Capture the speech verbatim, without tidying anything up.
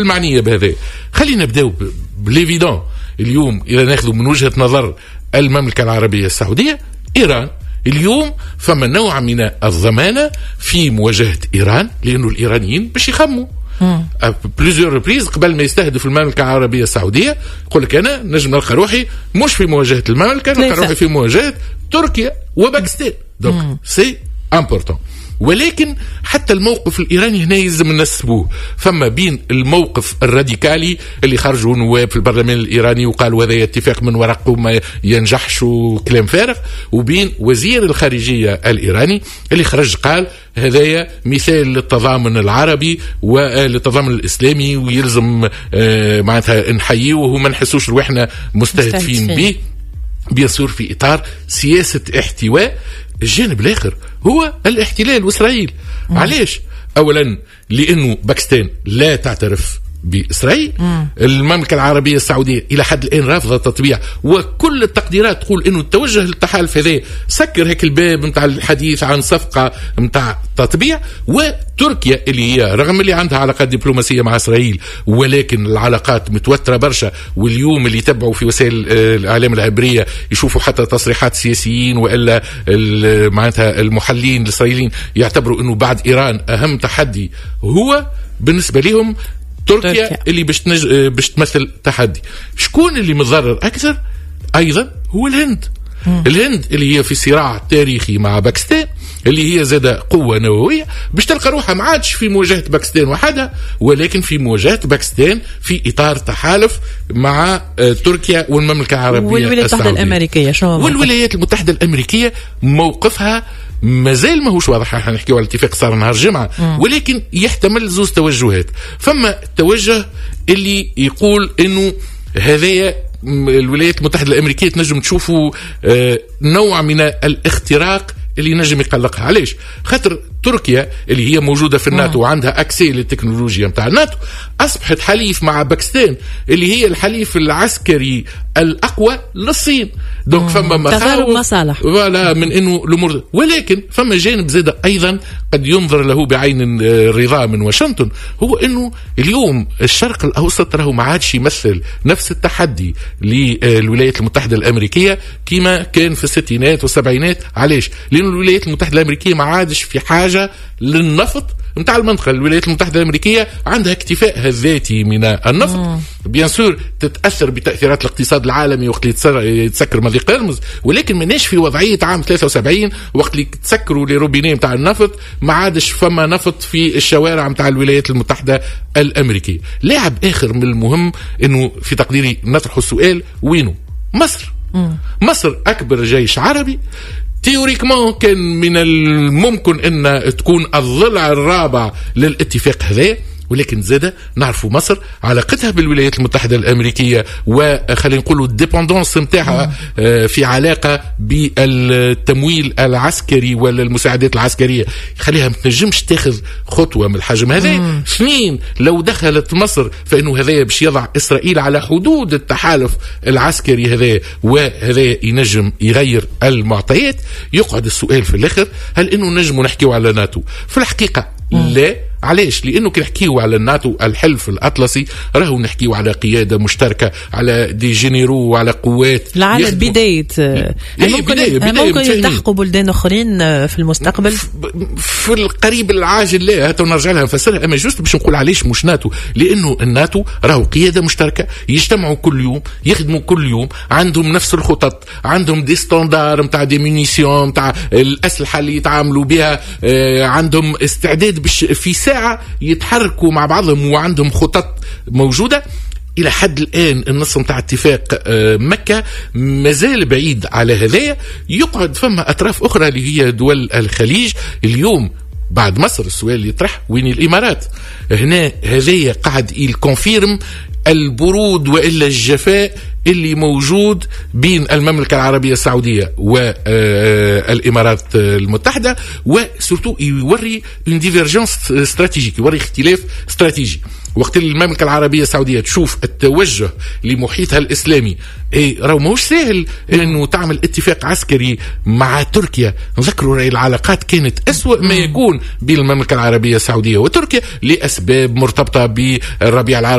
المعنية بهذا. خلينا نبداو بالإيفيدون. اليوم إذا ناخذ من وجهة نظر المملكة العربية السعودية، إيران اليوم فما نوع من الضمانة في مواجهة إيران، لأنه الإيرانيين باش يخموا بليزيور ريبريز قبل ما يستهدف المملكة العربية السعودية يقول لك أنا نجم نلقى روحي مش في مواجهة المملكة، نلقى روحي في مواجهة تركيا وباكستان. دونك سي امبورتون. ولكن حتى الموقف الإيراني هنا يلزم نسبوه. فما بين الموقف الراديكالي اللي خرجوا نواب في البرلمان الإيراني وقالوا هذا اتفاق من ورق وما ينجحش وكلام فارغ، وبين وزير الخارجية الإيراني اللي خرج قال هذايا مثال للتضامن العربي وللتضامن الإسلامي ويلزم آه معناتها نحييه وما نحسوش روحنا مستهدفين به، بيصير في إطار سياسة احتواء. الجانب الآخر هو الاحتلال وإسرائيل. مم. علاش؟ أولا لأنه باكستان لا تعترف بإسرائيل. مم. المملكة العربية السعودية إلى حد الآن رافضة تطبيع، وكل التقديرات تقول إنه التوجه للتحالف هذا سكر هيك الباب متاع الحديث عن صفقة متاع تطبيع. وتركيا اللي هي رغم اللي عندها علاقات دبلوماسية مع إسرائيل ولكن العلاقات متوترة برشا، واليوم اللي يتبعوا في وسائل الإعلام العبرية يشوفوا حتى تصريحات سياسيين وإلا معناتها المحللين الإسرائيليين يعتبروا إنه بعد إيران أهم تحدي هو بالنسبة لهم تركيا, تركيا اللي باش نج... باش تمثل تحدي. شكون اللي متضرر اكثر؟ ايضا هو الهند. مم. الهند اللي هي في صراع تاريخي مع باكستان، اللي هي زادة قوة نووية باش تلقى روحها ما عادش في مواجهة باكستان وحدها، ولكن في مواجهة باكستان في إطار تحالف مع تركيا والمملكة العربية والولايات المتحدة الأمريكية. شو والولايات المتحدة الأمريكية موقفها مازال ما هوش واضح. احنا نحكيو على الاتفاق صار نهار الجمعة، ولكن يحتمل زوز توجهات. فما التوجه اللي يقول انه هذايا الولايات المتحدة الأمريكية تنجم تشوفوا نوع من الاختراق اللي نجم يقلقها. علاش؟ خاطر تركيا اللي هي موجودة في الناتو وعندها أكسي للتكنولوجيا متاع الناتو أصبحت حليف مع باكستان اللي هي الحليف العسكري الأقوى للصين. دونك فما مخاوف مصالح ولا من إنه الأمور. ولكن فما جانب زاد أيضا قد ينظر له بعين الرضا من واشنطن، هو إنه اليوم الشرق الأوسط راهو ما عادش يمثل نفس التحدي للولايات المتحدة الأمريكية كما كان في الستينات والسبعينات. علاش؟ لأن الولايات المتحدة الأمريكية ما عادش في حاجة للنفط متاع المنطقة. الولايات المتحدة الأمريكية عندها اكتفاء الذاتي من النفط، بيان سور تتأثر بتأثيرات الاقتصاد العالمي وقت اللي يتسكر مضيق هرمز، ولكن مناش في وضعية عام ثلاثة وسبعين وقت اللي تسكروا لروبينيه متاع النفط ما عادش فما نفط في الشوارع متاع الولايات المتحدة الأمريكية. لاعب آخر من المهم إنه في تقديري نطرح السؤال وينه مصر. مم. مصر أكبر جيش عربي تيوريكمون كان من الممكن أن تكون الضلع الرابع للاتفاق هذا، ولكن زادة نعرفوا مصر علاقتها بالولايات المتحدة الأمريكية وخلينا نقولوا الديبندونس متاعها في علاقة بالتمويل العسكري ولا المساعدات العسكرية خليها ما تنجمش تاخذ خطوة من الحجم هذا. اثنين، لو دخلت مصر فإنه هذا باش يضع إسرائيل على حدود التحالف العسكري هذا، وهذا ينجم يغير المعطيات. يقعد السؤال في الآخر هل إنه نجم نحكيو على ناتو؟ في الحقيقة لا. علاش؟ لأنه كي نحكيو على الناتو الحلف الأطلسي راهو نحكيو على قيادة مشتركة، على دي جينيرو وعلى قوات لا على بداية ممكن, بداية بداية ممكن يلتحقوا بلدان أخرين في المستقبل في القريب العاجل. لا هاتو نرجع لها نفسرها، أما جوست باش نقول علاش مش ناتو، لأنه الناتو راهو قيادة مشتركة يجتمعوا كل يوم يخدموا كل يوم، عندهم نفس الخطط، عندهم دي ستاندار متاع دي مينيسيون متاع الأسلحة اللي يتعاملوا بها، عندهم استعداد باش في ساعة يتحركوا مع بعضهم وعندهم خطط موجودة. إلى حد الآن النص متاع اتفاق مكة مازال بعيد على هذايا. يقعد فما أطراف أخرى اللي هي دول الخليج. اليوم بعد مصر السؤال يطرح وين الإمارات؟ هنا هذايا قاعد يكونفيرم البرود وإلا الجفاء اللي موجود بين المملكة العربية السعودية والإمارات المتحدة، وسورتو يوري اون ديفيرجنس استراتيجيك، يوري اختلاف استراتيجي. وقت المملكة العربية السعودية تشوف التوجه لمحيطها الإسلامي، إيه راهو مش سهل إنه تعمل اتفاق عسكري مع تركيا. نذكروا العلاقات كانت أسوأ ما يكون بين المملكة العربية السعودية وتركيا لأسباب مرتبطة بالربيع العربي